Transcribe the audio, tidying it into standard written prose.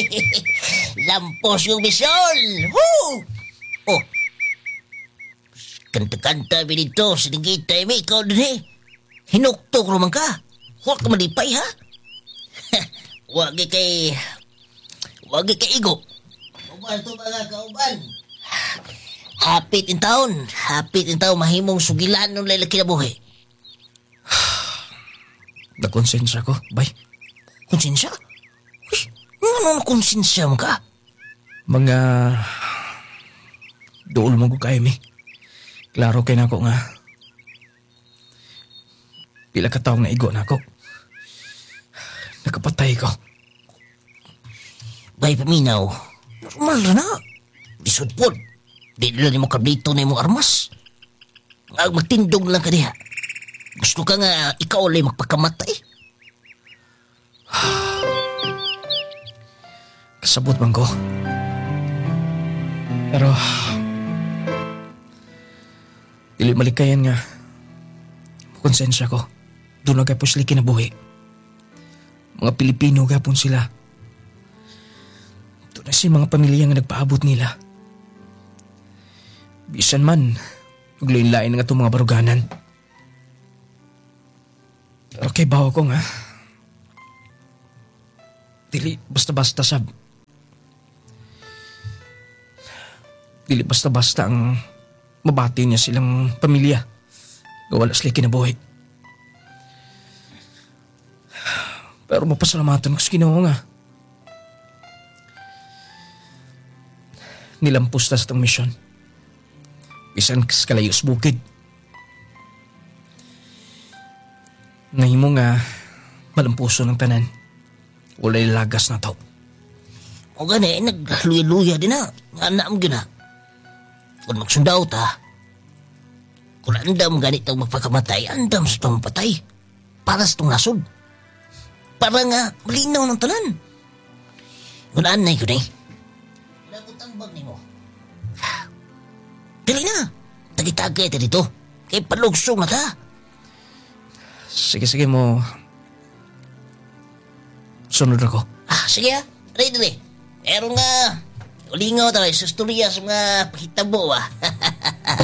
Lampos yung misyon! Woo! Oh, kanta-kanta binito, sinigita may ikaw din eh. Hinuktok naman ka. Huwag ka malipay ha. Wagi kay igo. Uban to mga kauban. Hapit in taon mahimong sugilan ng lalaki na buhay. Nakonsensya ko, bay. Konsensya? Uy, ano na konsensya mo ka? Mga dool mo ko kayo, mi. Klaro kay nako nga. Pila ka taong naigo na ako. Nakapatay ko. Bay, paminaw. Normal na. Bisod po. Di nila ni mo kablito na yung armas. Magtindog lang ka diha. Gusto ka nga ikaw ulit magpakamatay. Kasabot man ko. Pero dili malikayan nga. Konsensya ko. Doon na kapos liki na buhi. Mga Pilipino gapon sila. Doon na si mga pamilya nga nagpaabot nila. Bisan man, maglain-lain nga itong mga baruganan. Pero kay bawa ko nga, dili basta-basta sab. Dili basta-basta ang mabati niya silang pamilya. Wala sila kinabuhi. Pero mapasalamatan ko sa Ginoo nga. Nilampos na sa itong misyon. Bisan kalayo sa bukid. Nahimo nga malampuso ng tanan. Walay lagas na to. O gani, nagluya-luya din na. Anak mo gina. Kung magsundaw ta, kung andam ganit ang magpakamatay, andam sa itong patay. Para sa itong nasod. Para nga malinaw ng tanan. Kung anay ko na eh. Labot ang bag ni mo. Dali na. Tagi-tagay ta dito. Kaya palugsong na ta. Sige mo. Sunod ako. Sige ha. Dali. Pero nga, ulingaw tayo sa istorya sa mga pakitabo